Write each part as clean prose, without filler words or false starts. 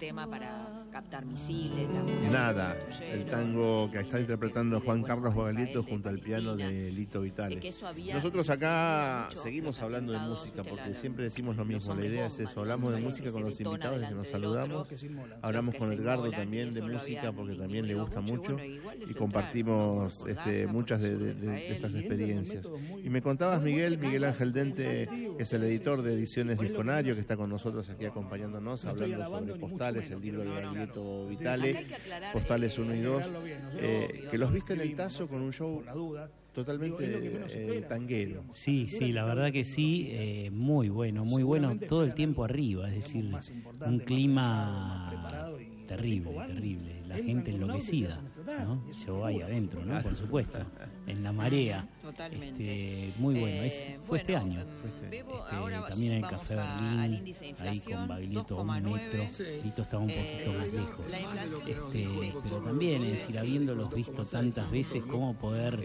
tema para captar misiles. Nada, el tango que está interpretando Juan Carlos Baglietto junto al piano de Lito Vitale. Nosotros acá seguimos hablando de música porque siempre decimos lo mismo, la idea es eso, hablamos de música con los invitados desde que nos saludamos, hablamos con Edgardo también de música porque también le gusta mucho y compartimos muchas de estas experiencias. Y me contabas Miguel Ángel Dente, que es el editor de Ediciones Disconario, que está con nosotros aquí acompañándonos, hablando sobre Postales, el libro de Baglietto Vitale, Postales 1 y 2, que los viste en el Tazo con un show totalmente tanguero. Sí, la verdad que sí, muy bueno, todo el tiempo arriba, es decir, un clima terrible, la gente enloquecida, ¿no? Yo ahí adentro, ¿no? Por supuesto, en la marea. Totalmente. Muy bueno, fue este año. También en el Café Berlín, ahí con Baglietto a 1 metro, Lito estaba un poquito más lejos. Pero también, es decir, habiéndolos visto tantas veces, cómo poder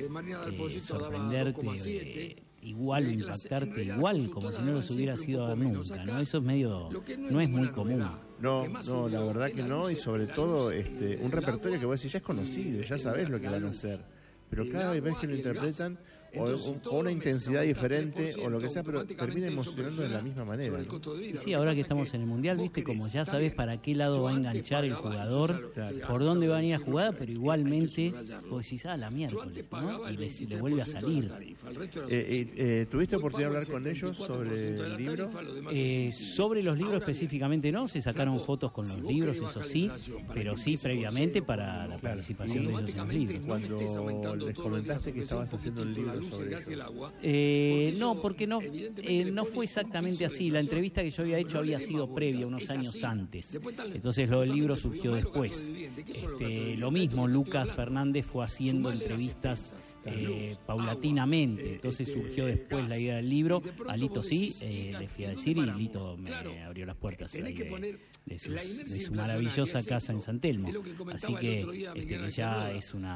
sorprenderte igual o impactarte igual como si no los hubiera sido a ver nunca, ¿no? Eso es no es muy común. No, la verdad que no, y sobre todo un repertorio que vos decís ya es conocido, ya sabés lo que van a hacer, pero cada vez que lo interpretan o una intensidad diferente o lo que sea, pero termina emocionando de la misma manera, ¿no? Sí, ahora que estamos en el Mundial, viste, como ya sabés para qué lado va a enganchar el jugador, por dónde va a ir a jugar, pero igualmente vos decís, la miércoles, ¿no? Y le vuelve a salir. ¿Tuviste oportunidad de hablar con ellos sobre el libro? Sobre los libros específicamente no, se sacaron fotos con los libros, eso sí, pero sí previamente para la participación de ellos en los libros. Cuando les comentaste que estabas haciendo el libro sobre eso. No, porque no fue exactamente así. La entrevista que yo había hecho había sido previa, unos años antes. Entonces lo del libro surgió después. Lo mismo, Lucas Fernández fue haciendo entrevistas paulatinamente. Entonces surgió después la idea del libro. A Lito sí, le fui a decir y Lito me abrió las puertas de su maravillosa casa en San Telmo. Así que ya es un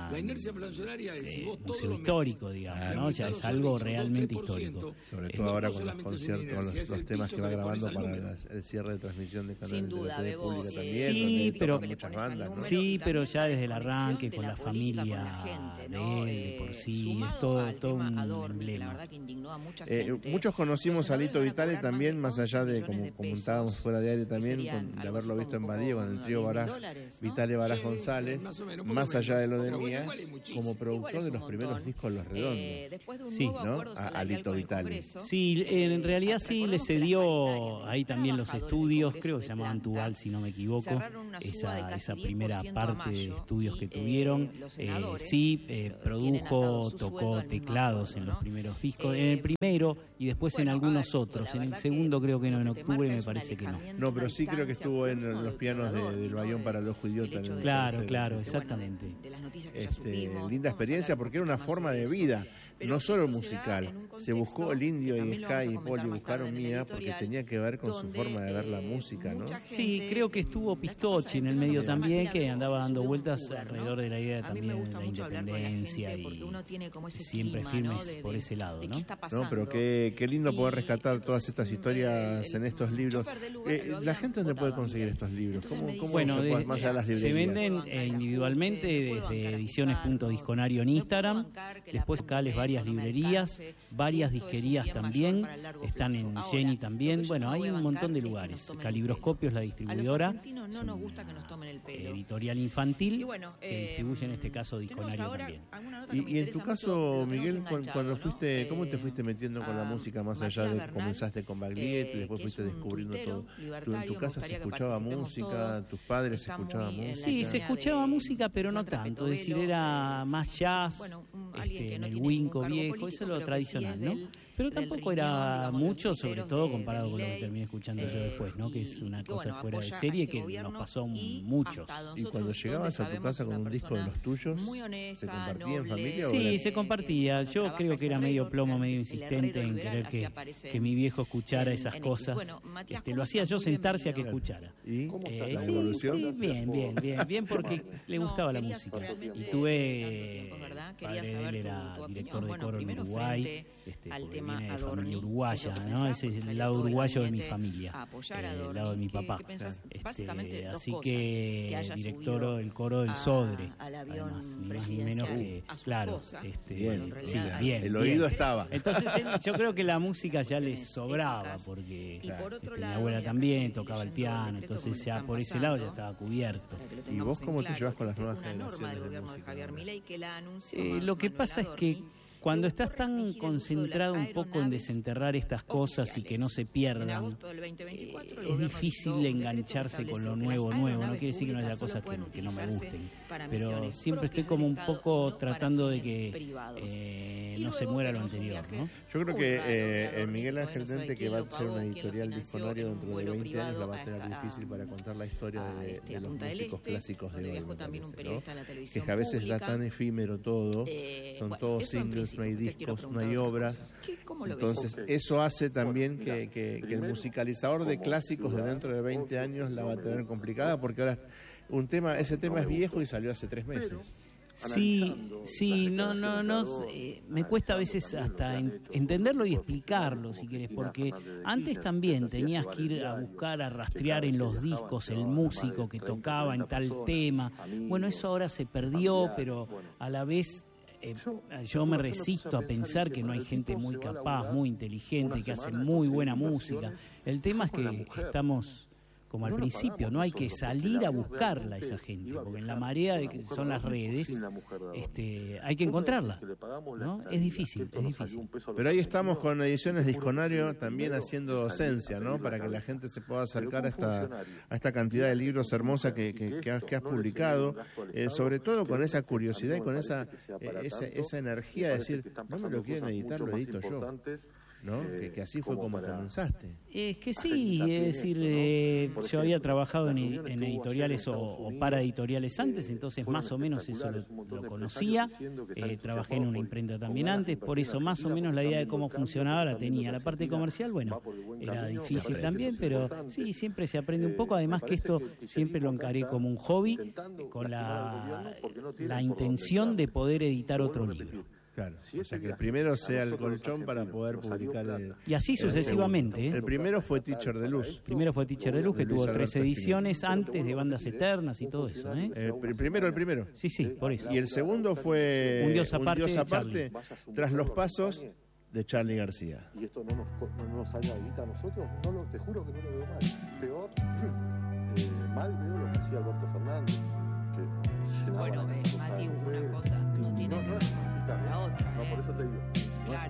museo histórico, digamos, ¿no? Ya es algo realmente histórico. Sobre todo ahora con los conciertos, con los temas que va grabando para el cierre de transmisión de canal de la TV pública también. Sí, pero muchas bandas, ¿no? Sí, pero ya desde el arranque con la familia de él, por sí, es todo un emblema. Muchos conocimos a Lito Vitale también, más allá de, como comentábamos fuera de aire también, de haberlo visto en Badío con el trío Baraj, Vitale Baraj González, más allá de lo de Mía, como productor de los primeros discos Los Redondos. Sí, ¿no? A Lito Vitale. Sí, en realidad sí le cedió ahí también los estudios, creo que se llamaban Tubal, si no me equivoco, esa primera parte de estudios que tuvieron. Produjo, tocó teclados en los primeros discos, en el primero y después en algunos otros. En el segundo creo que no, en octubre me parece que no. No, pero sí creo que estuvo en los pianos del Bayón para el Ojo Idiota. Claro, exactamente. Linda experiencia porque era una forma de vida, no solo musical. Se buscó el Indio y Sky y Poli buscaron Mía porque tenía que ver con su forma de ver la música, ¿no? Sí, creo que estuvo Pistochi en el medio también, que andaba dando vueltas alrededor de la idea también de la independencia y siempre firmes por ese lado, ¿no? No, pero qué lindo poder rescatar todas estas historias en estos libros. ¿La gente dónde puede conseguir estos libros? ¿Cómo bueno, más allá de las librerías? Se venden individualmente desde ediciones.disconario en Instagram, después locales varias librerías, varias disquerías también, están en Jenny también, bueno, hay un montón de lugares. Calibroscopio es la distribuidora, editorial infantil, que distribuye en este caso Disconario también. Y en tu caso, Miguel, cuando fuiste, ¿cómo te fuiste metiendo con la música más allá de comenzaste con Baglietto y después fuiste descubriendo todo? ¿Tú en tu casa se escuchaba música? ¿Tus padres escuchaban música? Sí, se escuchaba música, pero no tanto, es decir, era más jazz, en el Winco viejo, eso es lo tradicional, ¿no? Pero tampoco era mucho, sobre todo comparado con lo que terminé escuchando yo después, ¿no? Que es una cosa fuera de serie que nos pasó a muchos. ¿Y cuando llegabas a tu casa con un disco de los tuyos, se compartía en familia? Sí, se compartía. Yo creo que era medio plomo, medio insistente en querer que mi viejo escuchara esas cosas. Lo hacía yo sentarse a que escuchara. ¿Y cómo está la evolución? Sí, bien, porque le gustaba la música. Y tuve, padre de él era director de coro en Uruguay, viene de familia uruguaya, ¿no? Ese es el lado uruguayo de mi familia, el lado de mi papá. Así que director del coro del Sodre, además, ni más ni menos que, claro, bien, bien. El oído estaba. Entonces yo creo que la música ya les sobraba, porque mi abuela también tocaba el piano, entonces ya por ese lado ya estaba cubierto. ¿Y vos cómo te llevas con las nuevas generaciones de música? Lo que pasa es que cuando estás tan concentrado un poco en desenterrar estas cosas y que no se pierdan, es difícil engancharse con lo nuevo. No quiere decir que no haya cosas que no me gusten, pero siempre estoy como un poco tratando de que no se muera lo anterior, ¿no? Yo creo que Miguel Ángel Dente, que va a ser una editorial disconario dentro de 20 años, la va a tener difícil para contar la historia de los músicos clásicos de hoy, ¿no? Que a veces da tan efímero todo, son todos singles, no hay discos, no hay obras. Entonces eso hace también que el musicalizador de clásicos de dentro de 20 años la va a tener complicada, porque ahora ese tema es viejo y salió hace 3 meses. Sí, me cuesta a veces hasta entenderlo y explicarlo, si querés, porque antes también tenías que ir a buscar, a rastrear en los discos el músico que tocaba en tal tema. Bueno, eso ahora se perdió, pero a la vez yo me resisto a pensar que no hay gente muy capaz, muy inteligente, que hace muy buena música. El tema es que estamos como al principio, no hay que salir a buscarla esa gente, porque en la marea de que son las redes, hay que encontrarla, ¿no? Es difícil. Pero ahí estamos con Ediciones Disconario también haciendo docencia, ¿no? Para que la gente se pueda acercar a esta cantidad de libros hermosa que has publicado, sobre todo con esa curiosidad y con esa energía de decir, no me lo quieren editar, lo edito yo, ¿no? Que así fue como comenzaste. Es que sí, es decir, yo había trabajado en editoriales o para editoriales antes, entonces más o menos eso lo conocía. Trabajé en una imprenta también antes, por eso más o menos la idea de cómo funcionaba la tenía. La parte comercial, bueno, era difícil también, pero sí, siempre se aprende un poco. Además que esto siempre lo encaré como un hobby, con la intención de poder editar otro libro. Claro, o sea que el primero sea el colchón para poder publicar y así sucesivamente. El primero fue Teacher de Luz. Primero fue Teacher de Luz, que tuvo 3 ediciones antes de Bandas Eternas y todo eso. El primero. Sí, por eso. Y el segundo fue Un Dios aparte, tras los pasos de Charly García. Y esto no nos salga guita a nosotros, te juro que no lo veo mal. Peor, mal veo lo que hacía Alberto Fernández. Bueno, Mati, una cosa no tiene que ver con la otra. No, por eso te digo.